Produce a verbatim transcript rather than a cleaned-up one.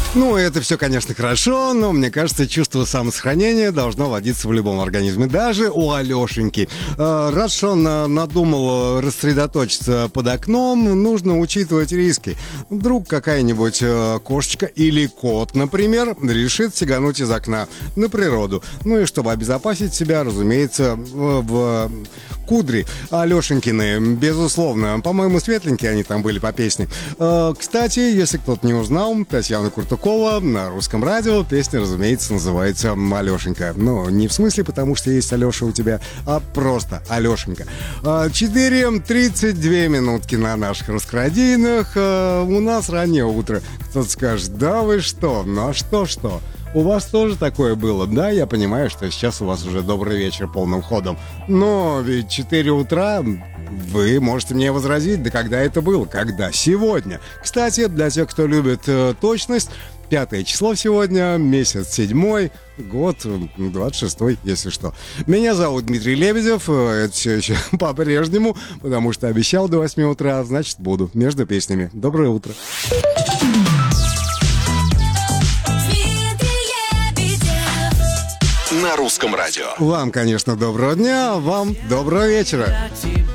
Ну, это все, конечно, хорошо, но мне кажется, чувство самосохранения должно водиться в любом организме, даже у Алешеньки. Э, Раз что он э, надумал рассредоточиться под окном, нужно учитывать риски. Вдруг какая-нибудь э, кошечка или кот, например, решит сигануть из окна на природу. Ну и чтобы обезопасить себя, разумеется, в, в кудри Алешенькины, безусловно. По-моему, светленькие они там были по песне. Э, Кстати, если кто-то не узнал, Татьяна Куртукова на Русском радио. Песня, разумеется, называется «Алешенька». Ну, не в смысле, потому что есть Алеша у тебя, а просто Алешенька. четыре тридцать две минутки на наших раскрадийных. У нас раннее утро. Кто-то скажет: да вы что? Ну а что-что? У вас тоже такое было, да? Я понимаю, что сейчас у вас уже добрый вечер полным ходом. Но ведь четыре утра... Вы можете мне возразить, да когда это было? Когда? Сегодня. Кстати, для тех, кто любит э, точность, пятое число сегодня, месяц седьмой, год двадцать шестой, если что. Меня зовут Дмитрий Лебедев, э, это все еще по-прежнему, потому что обещал до восьми утра, значит буду, между песнями. Доброе утро. На Русском радио. Вам, конечно, доброго дня, вам доброго вечера.